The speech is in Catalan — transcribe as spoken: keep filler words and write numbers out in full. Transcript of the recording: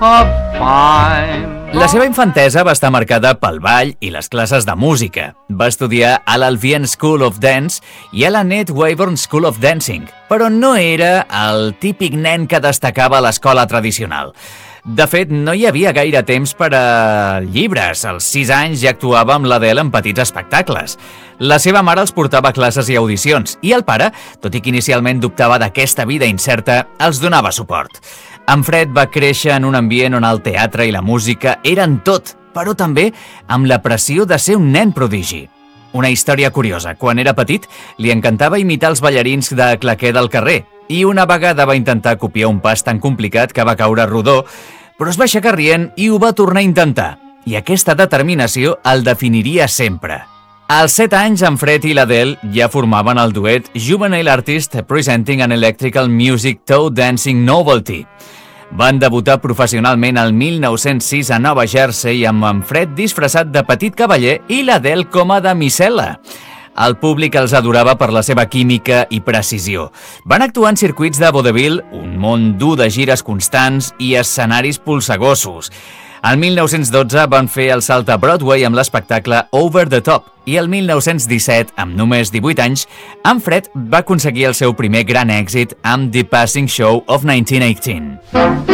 of fine. La seva infantesa va estar marcada pel ball i les classes de música. Va estudiar a l'Albion School of Dance i a la Ned Wayburn School of Dancing, però no era el típic nen que destacava a l'escola tradicional. De fet, no hi havia gaire temps per a llibres. Als sis anys ja actuava amb l'Adele en petits espectacles. La seva mare els portava a classes i audicions, i el pare, tot i que inicialment dubtava d'aquesta vida incerta, els donava suport. En Fred va créixer en un ambient on el teatre i la música eren tot, però també amb la pressió de ser un nen prodigi. Una història curiosa. Quan era petit, li encantava imitar els ballarins de claqué del carrer, i una vegada va intentar copiar un pas tan complicat que va caure rodó, però es va aixecar rient i ho va tornar a intentar. I aquesta determinació el definiria sempre. Als set anys, en Fred i l'Adele ja formaven el duet Juvenile Artist Presenting an Electrical Music Toe Dancing Novelty. Van debutar professionalment el mil nou-cents sis a Nova Jersey amb en Fred disfressat de petit cavaller i l'Adele com a damisel·la. El públic els adorava per la seva química i precisió. Van actuar en circuits de vodevil, un món dur de gires constants i escenaris polsegossos. El mil nou-cents dotze van fer el salt a Broadway amb l'espectacle Over the Top i el mil nou-cents disset, amb només divuit anys, en Fred va aconseguir el seu primer gran èxit amb The Passing Show of nineteen eighteen.